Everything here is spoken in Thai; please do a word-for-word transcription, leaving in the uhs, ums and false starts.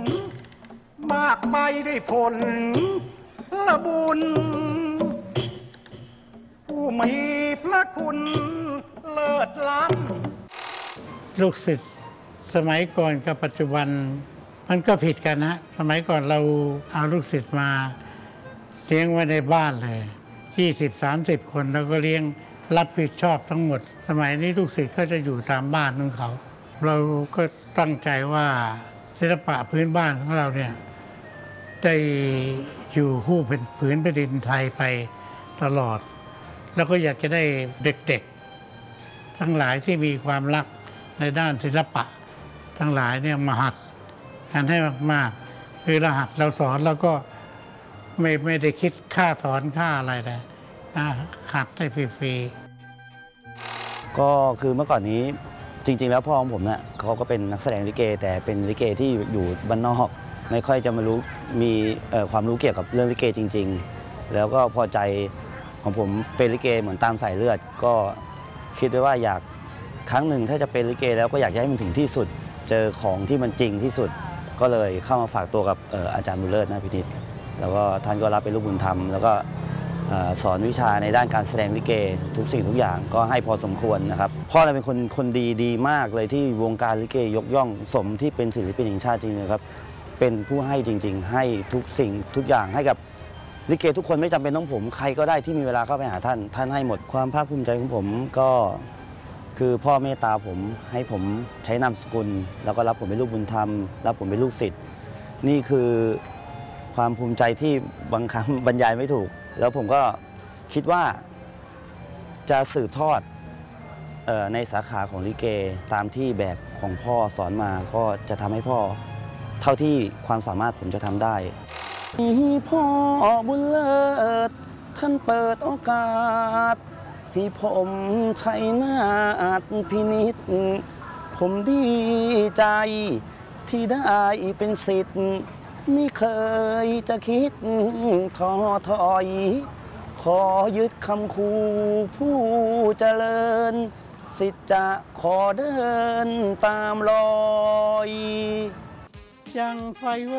มากไปด้วยผลละบุญผู้มีพระคุณเลิศล้ำลูกศิษย์สมัยก่อนกับปัจจุบันมันก็ผิดกันนะสมัยก่อนเราเอาลูกศิษย์มาเลี้ยงไว้ในบ้านเลยยี่สิบ สามสิบคนแล้วก็เลี้ยงรับผิดชอบทั้งหมดสมัยนี้ลูกศิษย์ก็จะอยู่ตามบ้านของเขาเราก็ตั้งใจว่าศิลปะพื้นบ้านของเราเนี่ยได้อยู่คู่เป็นผืนแผ่นดินไทยไปตลอดแล้วก็อยากจะได้เด็กๆทั้งหลายที่มีความรักในด้านศิลปะทั้งหลายเนี่ยมาหัดกันให้มากๆคือเราหัดเราสอนเราก็ไม่ไม่ได้คิดค่าสอนค่าอะไรเลยนะหัดได้ฟรีๆก็คือเมื่อก่อนนี้จริงๆแล้วพ่อของผมเนี่ยเขาก็เป็นนักแสดงลิเกแต่เป็นลิเกที่อยู่บ้านนอกไม่ค่อยจะมารู้มีความรู้เกี่ยวกับเรื่องลิเกจริงๆแล้วก็พอใจของผมเป็นลิเกเหมือนตามสายเลือดก็คิดไว้ว่าอยากครั้งหนึ่งถ้าจะเป็นลิเกแล้วก็อยากให้มันถึงที่สุดเจอของที่มันจริงที่สุดก็เลยเข้ามาฝากตัวกับอาจารย์บุญเลิศนาพินิจแล้วก็ท่านก็รับเป็นลูกบุญธรรมแล้วก็สอนวิชาในด้านการแสดงลิเกทุกสิ่งทุกอย่างก็ให้พอสมควรนะครับพ่อเราเป็นคนคนดีดีมากเลยที่วงการลิเกยกย่องสมที่เป็นศิลปินแห่งชาติจริงๆครับเป็นผู้ให้จริงๆให้ทุกสิ่งทุกอย่างให้กับลิเกทุกคนไม่จำเป็นต้องผมใครก็ได้ที่มีเวลาเข้าไปหาท่านท่านให้หมดความภาคภูมิใจของผมก็คือพ่อเมตตาผมให้ผมใช้นามสกุลแล้วก็รับผมเป็นลูกบุญธรรมรับผมเป็นลูกศิษย์นี่คือความภูมิใจที่บางครั้งบรรยายไม่ถูกแล้วผมก็คิดว่าจะสืบทอดในสาขาของลิเกตามที่แบบของพ่อสอนมาก็จะทำให้พ่อเท่าที่ความสามารถผมจะทำได้พ่อบุญเลิศท่านเปิดโอกาสให้ผมใช้นาฏพินิจผมดีใจที่ได้เป็นศิษย์ไม่เคยจะคิดท้อถอยขอยึดคำคูผู้เจริญศิษย์จะขอเดินตามรอยยังไฟ